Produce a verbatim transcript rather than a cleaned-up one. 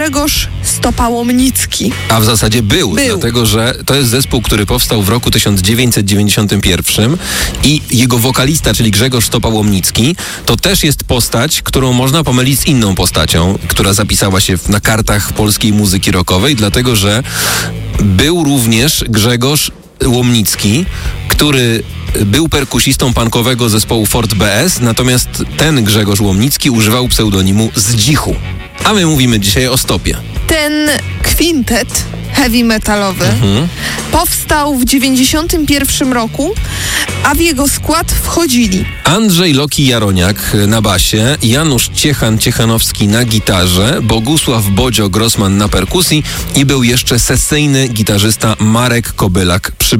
Grzegorz Stopa-Łomnicki. A w zasadzie był, Był. dlatego że to jest zespół, który powstał w roku tysiąc dziewięćset dziewięćdziesiątym pierwszym i jego wokalista, czyli Grzegorz Stopa-Łomnicki, to też jest postać, którą można pomylić z inną postacią, która zapisała się na kartach polskiej muzyki rockowej, dlatego że był również Grzegorz Łomnicki, który był perkusistą punkowego zespołu Fort B S, natomiast ten Grzegorz Łomnicki używał pseudonimu Zdzichu. A my mówimy dzisiaj o Stopie. Ten kwintet heavy metalowy Mhm. powstał w dziewięćdziesiątym pierwszym roku, a w jego skład wchodzili Andrzej Loki Jaroniak na basie, Janusz Ciechan-Ciechanowski na gitarze, Bogusław Bodzio Grossman na perkusji i był jeszcze sesyjny gitarzysta Marek Kobylak przy